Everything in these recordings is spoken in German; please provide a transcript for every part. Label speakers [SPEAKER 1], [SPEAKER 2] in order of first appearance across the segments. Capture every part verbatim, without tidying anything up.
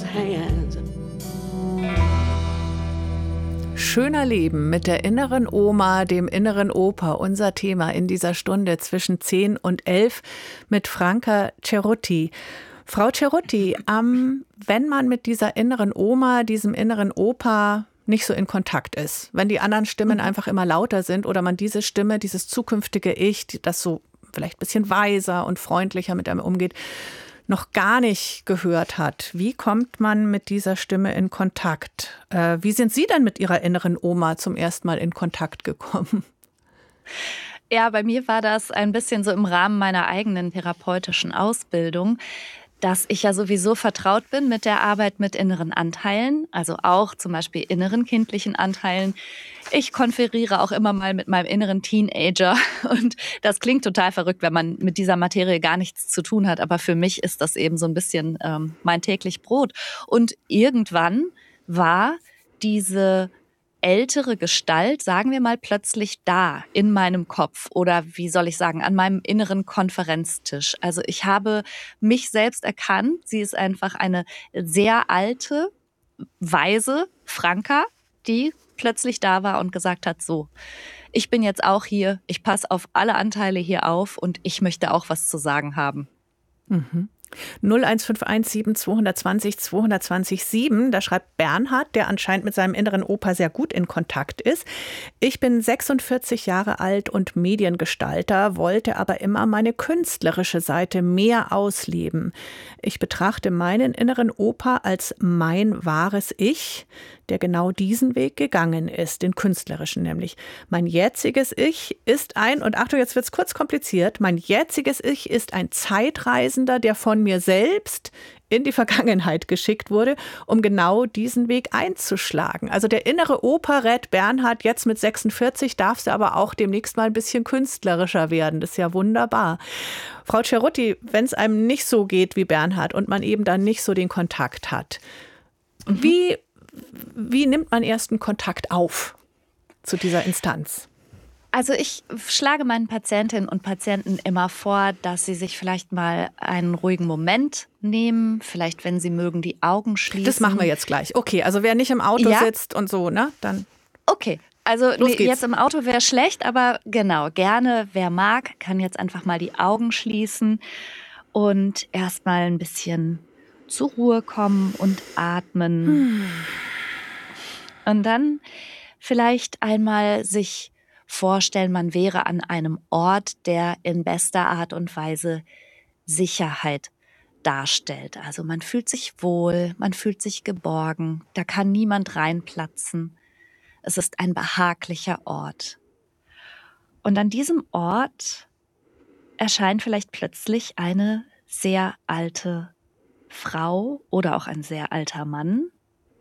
[SPEAKER 1] hands.
[SPEAKER 2] Schöner Leben mit der inneren Oma, dem inneren Opa, unser Thema in dieser Stunde zwischen zehn und elf mit Franca Cerutti. Frau Cerutti, ähm, wenn man mit dieser inneren Oma, diesem inneren Opa nicht so in Kontakt ist, wenn die anderen Stimmen einfach immer lauter sind oder man diese Stimme, dieses zukünftige Ich, das so vielleicht ein bisschen weiser und freundlicher mit einem umgeht, noch gar nicht gehört hat. Wie kommt man mit dieser Stimme in Kontakt? Äh, wie sind Sie denn mit Ihrer inneren Oma zum ersten Mal in Kontakt gekommen?
[SPEAKER 3] Ja, bei mir war das ein bisschen so im Rahmen meiner eigenen therapeutischen Ausbildung, dass ich ja sowieso vertraut bin mit der Arbeit mit inneren Anteilen, also auch zum Beispiel inneren kindlichen Anteilen. Ich konferiere auch immer mal mit meinem inneren Teenager und das klingt total verrückt, wenn man mit dieser Materie gar nichts zu tun hat, aber für mich ist das eben so ein bisschen ähm, mein täglich Brot. Und irgendwann war diese ältere Gestalt, sagen wir mal, plötzlich da in meinem Kopf oder wie soll ich sagen, an meinem inneren Konferenztisch. Also ich habe mich selbst erkannt. Sie ist einfach eine sehr alte, weise Franca, die plötzlich da war und gesagt hat, so, ich bin jetzt auch hier, ich passe auf alle Anteile hier auf und ich möchte auch was zu sagen haben.
[SPEAKER 2] Mhm. null eins fünf eins sieben zwei zwei null zwei zwei null sieben, da schreibt Bernhard, der anscheinend mit seinem inneren Opa sehr gut in Kontakt ist. Ich bin sechsundvierzig Jahre alt und Mediengestalter, wollte aber immer meine künstlerische Seite mehr ausleben. Ich betrachte meinen inneren Opa als mein wahres Ich, der genau diesen Weg gegangen ist, den künstlerischen nämlich. Mein jetziges Ich ist ein, und Achtung, jetzt wird es kurz kompliziert, mein jetziges Ich ist ein Zeitreisender, der von mir selbst in die Vergangenheit geschickt wurde, um genau diesen Weg einzuschlagen. Also der innere Opa rät Bernhard jetzt mit sechsundvierzig, darf sie aber auch demnächst mal ein bisschen künstlerischer werden. Das ist ja wunderbar. Frau Cerutti, wenn es einem nicht so geht wie Bernhard und man eben dann nicht so den Kontakt hat, mhm. wie, wie nimmt man ersten Kontakt auf zu dieser Instanz?
[SPEAKER 3] Also ich schlage meinen Patientinnen und Patienten immer vor, dass sie sich vielleicht mal einen ruhigen Moment nehmen, vielleicht, wenn sie mögen, die Augen schließen.
[SPEAKER 2] Das machen wir jetzt gleich. Okay, also wer nicht im Auto ja? sitzt und so, ne, dann...
[SPEAKER 3] Okay, also nee, jetzt im Auto wäre schlecht, aber genau, gerne, wer mag, kann jetzt einfach mal die Augen schließen und erstmal ein bisschen zur Ruhe kommen und atmen. Hm. Und dann vielleicht einmal sich vorstellen, man wäre an einem Ort, der in bester Art und Weise Sicherheit darstellt. Also man fühlt sich wohl, man fühlt sich geborgen, da kann niemand reinplatzen. Es ist ein behaglicher Ort. Und an diesem Ort erscheint vielleicht plötzlich eine sehr alte Frau oder auch ein sehr alter Mann.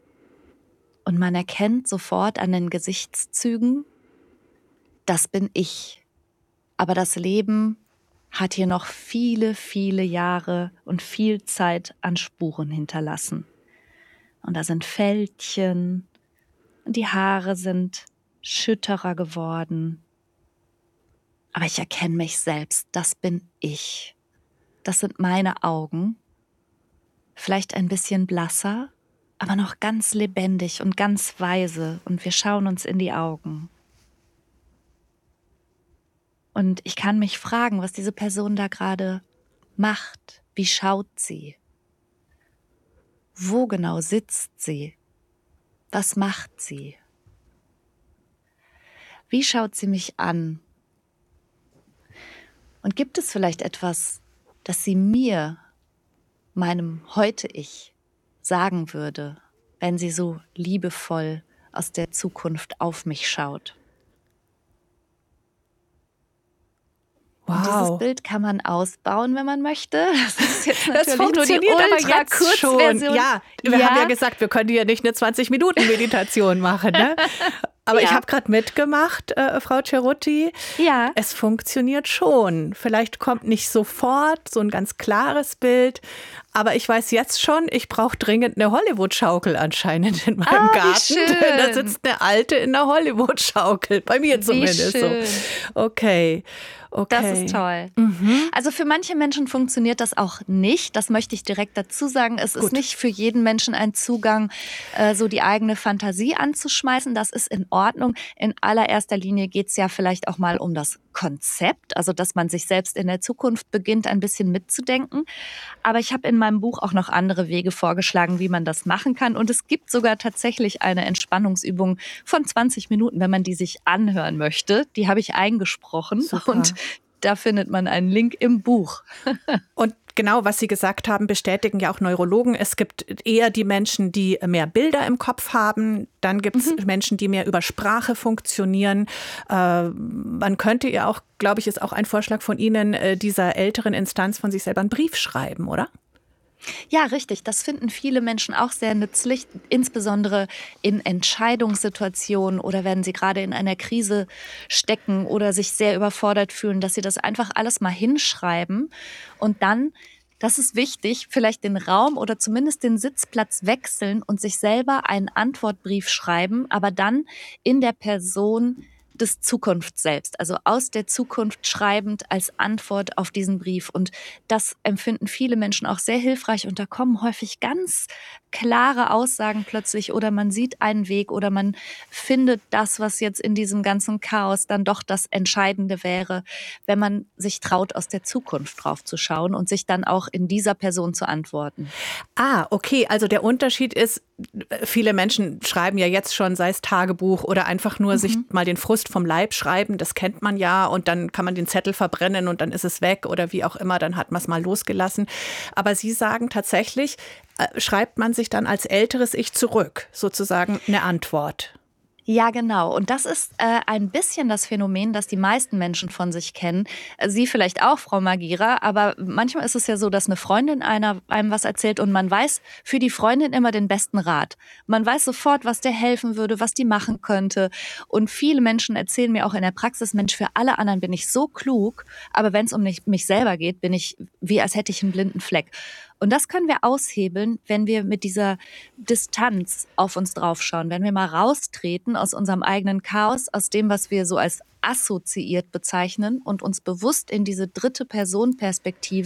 [SPEAKER 3] Und man erkennt sofort an den Gesichtszügen, das bin ich. Aber das Leben hat hier noch viele, viele Jahre und viel Zeit an Spuren hinterlassen. Und da sind Fältchen und die Haare sind schütterer geworden. Aber ich erkenne mich selbst, das bin ich. Das sind meine Augen. Vielleicht ein bisschen blasser, aber noch ganz lebendig und ganz weise. Und wir schauen uns in die Augen. Und ich kann mich fragen, was diese Person da gerade macht. Wie schaut sie? Wo genau sitzt sie? Was macht sie? Wie schaut sie mich an? Und gibt es vielleicht etwas, das sie mir, meinem Heute-Ich, sagen würde, wenn sie so liebevoll aus der Zukunft auf mich schaut?
[SPEAKER 2] Wow.
[SPEAKER 3] Und dieses Bild kann man ausbauen, wenn man möchte. Das ist jetzt natürlich
[SPEAKER 2] das funktioniert
[SPEAKER 3] nur die
[SPEAKER 2] aber jetzt schon. Ja, wir ja. haben ja gesagt, wir können hier nicht eine zwanzig-Minuten-Meditation machen. Ne? Aber ja. ich habe gerade mitgemacht, äh, Frau Cerutti.
[SPEAKER 3] Ja.
[SPEAKER 2] Es funktioniert schon. Vielleicht kommt nicht sofort so ein ganz klares Bild, Aber ich weiß jetzt schon, ich brauche dringend eine Hollywood-Schaukel anscheinend in meinem
[SPEAKER 3] Ah, wie
[SPEAKER 2] Garten.
[SPEAKER 3] schön.
[SPEAKER 2] Da sitzt eine alte in der Hollywood-Schaukel. Bei mir zumindest.
[SPEAKER 3] Wie schön.
[SPEAKER 2] So. Okay. Okay.
[SPEAKER 3] Das ist toll.
[SPEAKER 2] Mhm.
[SPEAKER 3] Also für manche Menschen funktioniert das auch nicht. Das möchte ich direkt dazu sagen. Es
[SPEAKER 2] Gut.
[SPEAKER 3] ist nicht für jeden Menschen ein Zugang, äh, so die eigene Fantasie anzuschmeißen. Das ist in Ordnung. In allererster Linie geht es ja vielleicht auch mal um das Konzept, also dass man sich selbst in der Zukunft beginnt, ein bisschen mitzudenken. Aber ich habe in meinem Buch auch noch andere Wege vorgeschlagen, wie man das machen kann. Und es gibt sogar tatsächlich eine Entspannungsübung von zwanzig Minuten, wenn man die sich anhören möchte. Die habe ich eingesprochen.
[SPEAKER 2] Super.
[SPEAKER 3] Und da findet man einen Link im Buch.
[SPEAKER 2] Und genau, was Sie gesagt haben, bestätigen ja auch Neurologen. Es gibt eher die Menschen, die mehr Bilder im Kopf haben. Dann gibt es mhm. Menschen, die mehr über Sprache funktionieren. Äh, man könnte ja auch, glaube ich, ist auch ein Vorschlag von Ihnen, äh, dieser älteren Instanz von sich selber einen Brief schreiben, oder?
[SPEAKER 3] Ja, richtig. Das finden viele Menschen auch sehr nützlich, insbesondere in Entscheidungssituationen oder wenn sie gerade in einer Krise stecken oder sich sehr überfordert fühlen, dass sie das einfach alles mal hinschreiben und dann, das ist wichtig, vielleicht den Raum oder zumindest den Sitzplatz wechseln und sich selber einen Antwortbrief schreiben, aber dann in der Person des Zukunft selbst, also aus der Zukunft schreibend als Antwort auf diesen Brief. Und das empfinden viele Menschen auch sehr hilfreich und da kommen häufig ganz klare Aussagen plötzlich oder man sieht einen Weg oder man findet das, was jetzt in diesem ganzen Chaos dann doch das Entscheidende wäre, wenn man sich traut, aus der Zukunft drauf zu schauen und sich dann auch in dieser Person zu antworten.
[SPEAKER 2] Ah, okay. Also der Unterschied ist, viele Menschen schreiben ja jetzt schon, sei es Tagebuch oder einfach nur mhm. sich mal den Frust vom Leib schreiben. Das kennt man ja und dann kann man den Zettel verbrennen und dann ist es weg oder wie auch immer, dann hat man es mal losgelassen. Aber Sie sagen tatsächlich, äh, schreibt man sich dann als älteres Ich zurück, sozusagen eine Antwort.
[SPEAKER 3] Ja, genau. Und das ist äh, ein bisschen das Phänomen, das die meisten Menschen von sich kennen. Sie vielleicht auch, Frau Magira, aber manchmal ist es ja so, dass eine Freundin einer, einem was erzählt und man weiß für die Freundin immer den besten Rat. Man weiß sofort, was der helfen würde, was die machen könnte. Und viele Menschen erzählen mir auch in der Praxis, Mensch, für alle anderen bin ich so klug, aber wenn es um mich, mich selber geht, bin ich wie als hätte ich einen blinden Fleck. Und das können wir aushebeln, wenn wir mit dieser Distanz auf uns draufschauen, wenn wir mal raustreten aus unserem eigenen Chaos, aus dem, was wir so als assoziiert bezeichnen und uns bewusst in diese dritte Person Perspektive